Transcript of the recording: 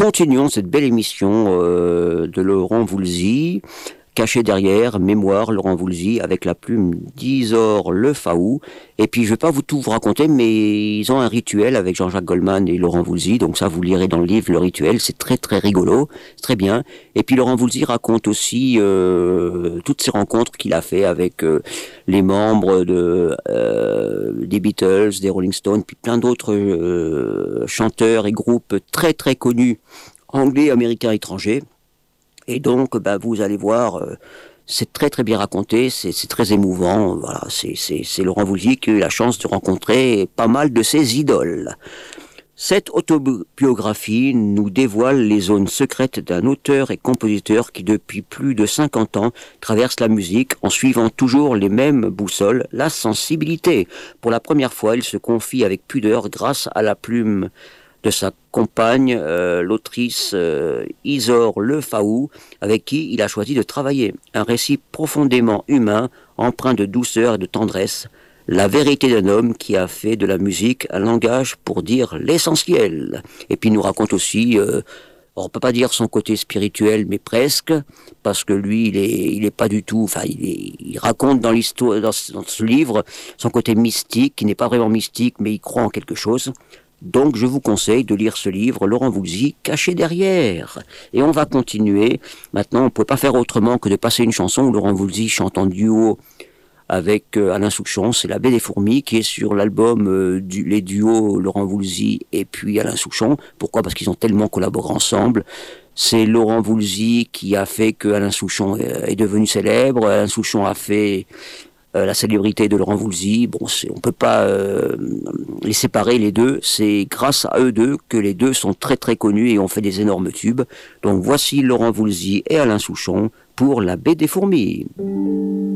continuons cette belle émission de Laurent Voulzy, caché derrière, mémoire, Laurent Voulzy, avec la plume d'Isor Le Faou. Et puis, je vais pas tout vous raconter, mais ils ont un rituel avec Jean-Jacques Goldman et Laurent Voulzy. Donc ça, vous lirez dans le livre le rituel. C'est très, très rigolo. C'est très bien. Et puis, Laurent Voulzy raconte aussi toutes ces rencontres qu'il a fait avec les membres des Beatles, des Rolling Stones, puis plein d'autres chanteurs et groupes très, très connus, anglais, américains, étrangers. Et donc, vous allez voir, c'est très très bien raconté, c'est très émouvant. Voilà, c'est Laurent Voulzy qui a eu la chance de rencontrer pas mal de ses idoles. Cette autobiographie nous dévoile les zones secrètes d'un auteur et compositeur qui, depuis plus de 50 ans, traverse la musique en suivant toujours les mêmes boussoles, la sensibilité. Pour la première fois, il se confie avec pudeur grâce à la plume de sa compagne, l'autrice Isor Le Faou, avec qui il a choisi de travailler. Un récit profondément humain, empreint de douceur et de tendresse. La vérité d'un homme qui a fait de la musique un langage pour dire l'essentiel. Et puis il nous raconte aussi, on peut pas dire son côté spirituel, mais presque, parce que lui, il est pas du tout, enfin, il raconte dans l'histoire, dans ce livre, son côté mystique, qui n'est pas vraiment mystique, mais il croit en quelque chose. Donc je vous conseille de lire ce livre, Laurent Voulzy, caché derrière. Et on va continuer. Maintenant, on ne peut pas faire autrement que de passer une chanson où Laurent Voulzy chante en duo avec Alain Souchon. C'est La Baie des Fourmis qui est sur l'album les duos Laurent Voulzy et puis Alain Souchon. Pourquoi ? Parce qu'ils ont tellement collaboré ensemble. C'est Laurent Voulzy qui a fait que Alain Souchon est devenu célèbre. Alain Souchon a fait la célébrité de Laurent Voulzy. Bon, on peut pas les séparer les deux. C'est grâce à eux deux que les deux sont très très connus et ont fait des énormes tubes. Donc voici Laurent Voulzy et Alain Souchon pour La Baie des Fourmis.